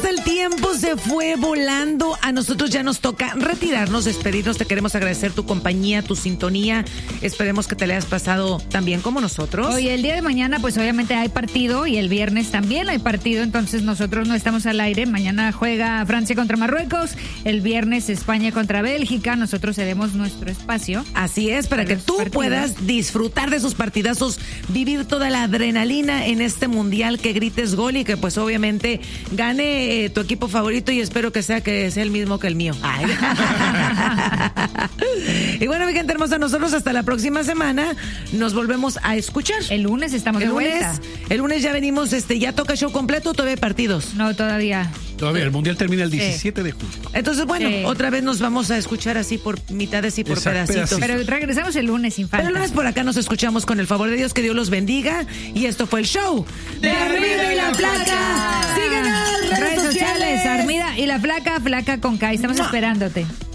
amigos, el tiempo se fue volando. A nosotros ya nos toca retirarnos, despedirnos. Te queremos agradecer tu compañía, tu sintonía. Esperemos que te le hayas pasado tan bien como nosotros. Hoy, el día de mañana, pues obviamente hay partido y el viernes también hay partido. Entonces nosotros no estamos al aire. Mañana juega Francia contra Marruecos. El viernes España contra Bélgica. Nosotros cedemos nuestro espacio. Así es, para que tú puedas disfrutar de esos partidazos, vivir toda la adrenalina en este mundial, que grites gol y que pues obviamente gane tu equipo favorito, y espero que sea el mismo que el mío. Ay. Y bueno, mi gente hermosa, nosotros hasta la próxima semana nos volvemos a escuchar. El lunes estamos de vuelta. El lunes ya venimos, ¿ya toca show completo o todavía hay partidos? No, todavía. Todavía, el mundial termina el 17 de julio. Entonces, bueno, otra vez nos vamos a escuchar así por mitades y por pedacitos. Pero regresamos el lunes sin falta. Pero el lunes por acá nos escuchamos con el favor de Dios, que Dios los bendiga. Y esto fue el show de Armida y la Flaca. Síguenos en redes sociales. Armida y la Flaca, Flaca con K. Estamos esperándote.